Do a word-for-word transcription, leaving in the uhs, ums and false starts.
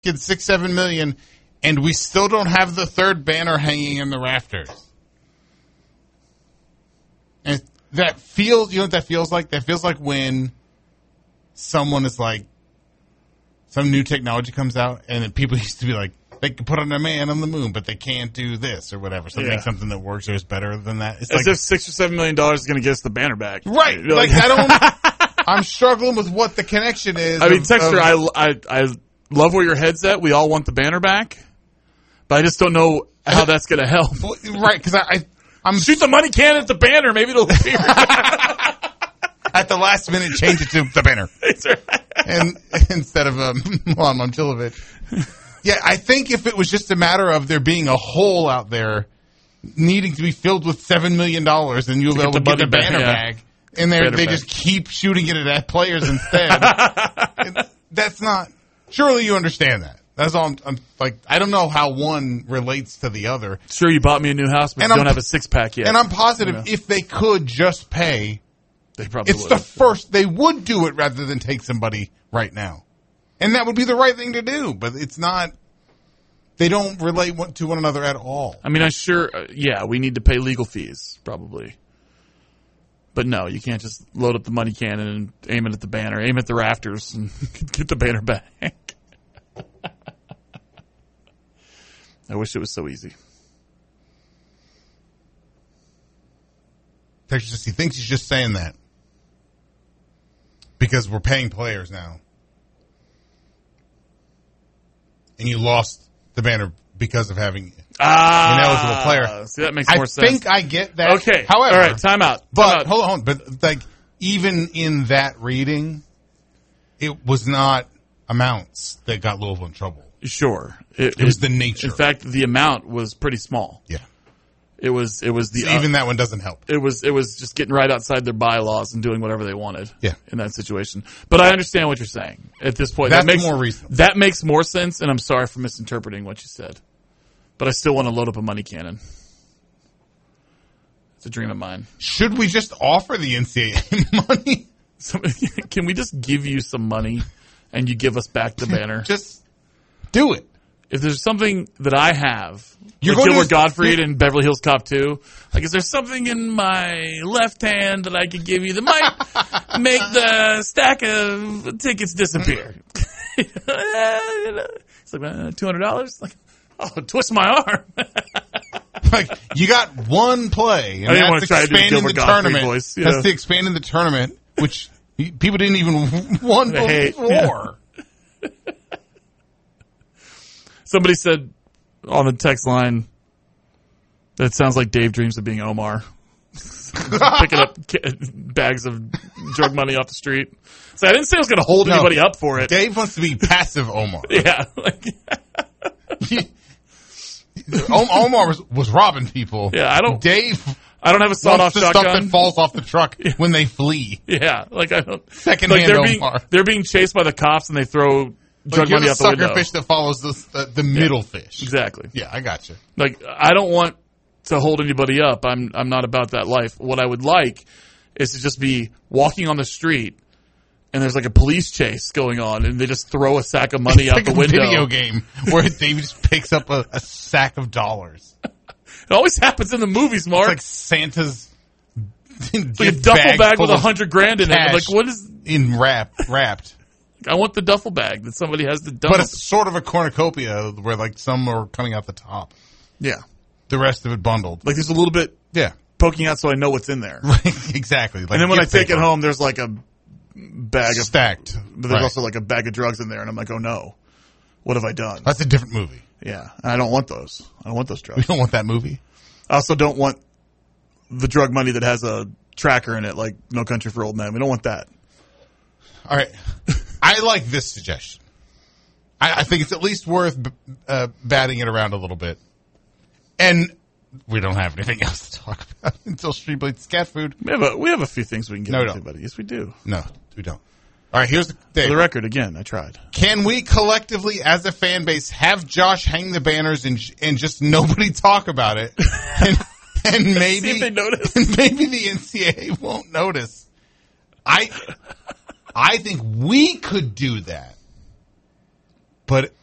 making six, seven million, and we still don't have the third banner hanging in the rafters. And that feels, you know what that feels like? That feels like when someone is like, some new technology comes out, and then people used to be like, they can put on a man on the moon, but they can't do this or whatever. So yeah. Make something that works or is better than that. It's As like, if six or seven million dollars is going to get us the banner back. Right. Like, like I don't, I'm struggling with what the connection is. I mean, of, Texter, of, I, I, I love where your head's at. We all want the banner back, but I just don't know how that's going to help. Right. Cause I, I I'm shoot the money cannon at the banner. Maybe it'll appear. At the last minute, change it to the banner. Right. And instead of um, Milan Momcilovic. Yeah, I think if it was just a matter of there being a hole out there needing to be filled with seven million dollars, then you'll be able to get the banner bag, bag. And they they just keep shooting it at players instead. That's not. Surely you understand that. That's all. I'm, I'm like. I don't know how one relates to the other. Sure, you bought me a new house, but and you I'm, don't have a six pack yet. And I'm positive you know? If they could just pay, they probably it's would. the first. They would do it rather than take somebody right now. And that would be the right thing to do, but it's not. They don't relate one, to one another at all. I mean, I sure, uh, yeah, we need to pay legal fees, probably. But no, you can't just load up the money cannon and aim it at the banner, aim at the rafters, and get the banner back. I wish it was so easy. Texas, he thinks he's just saying that because we're paying players now. And you lost the banner because of having ah, an eligible player. See, that makes more I sense. I think I get that. Okay. However, all right, time out. Time but out. hold on, but like even in that reading, it was not amounts that got Louisville in trouble. Sure, it, it was the nature. In fact, the amount was pretty small. Yeah, it was. It was the so even uh, that one doesn't help. It was. It was just getting right outside their bylaws and doing whatever they wanted. Yeah. In that situation, but I understand what you're saying at this point. That's that makes more reasonable. That makes more sense, and I'm sorry for misinterpreting what you said. But I still want to load up a money cannon. It's a dream of mine. Should we just offer the N C double A money? So, can we just give you some money and you give us back the banner? Just do it. If there's something that I have, you're like going Gilbert to, Gottfried and Beverly Hills Cop two, like is there something in my left hand that I could give you that might make the stack of tickets disappear? It's like uh, two hundred dollars? Like, oh, twist my arm. Like, you got one play, and I didn't want that's to try to do expanding Gilbert the Gottfried tournament. voice. Yeah. That's the expanding the tournament, which people didn't even want before. Yeah. Somebody said on the text line that it sounds like Dave dreams of being Omar. Picking up bags of drug money off the street. So I didn't say I was going to hold no, anybody up for it. Dave wants to be passive Omar. Yeah. Like, he, Omar was, was robbing people. Yeah, I don't. Dave. I don't have a sawed-off the shotgun. Stuff that falls off the truck yeah. when they flee. Yeah, like I don't. Secondhand like they're being, Omar. They're being chased by the cops and they throw drug like money out the window. Sucker fish that follows the the, the yeah, middle fish. Exactly. Yeah, I got you. Like I don't want to hold anybody up. I'm I'm not about that life. What I would like is to just be walking on the street and there's like a police chase going on and they just throw a sack of money it's out like the a window. Video game where Dave just picks up a, a sack of dollars. It always happens in the movies, Mark. It's like Santa's it's like a duffel bag, bag with a hundred grand in it. I'm like, what is in wrap wrapped? I want the duffel bag that somebody has to dump. But it's sort of a cornucopia where like some are coming out the top. Yeah. The rest of it bundled. Like there's a little bit yeah. poking out so I know what's in there. Right, exactly. Like and then when I take it home, there's like a bag of stacked. But there's right. also like a bag of drugs in there, and I'm like, oh no, what have I done? That's a different movie. Yeah, and I don't want those. I don't want those drugs. We don't want that movie. I also don't want the drug money that has a tracker in it, like No Country for Old Men. We don't want that. All right. I like this suggestion. I, I think it's at least worth uh, batting it around a little bit. And we don't have anything else to talk about until Street Bleed's cat food. We have a, we have a few things we can get no, into, buddy. Yes, we do. No, we don't. All right, here's the thing. For the record, again, I tried. Can we collectively, as a fan base, have Josh hang the banners and and just nobody talk about it? And, and maybe see if they notice. And maybe the N C double A won't notice. I I think we could do that, but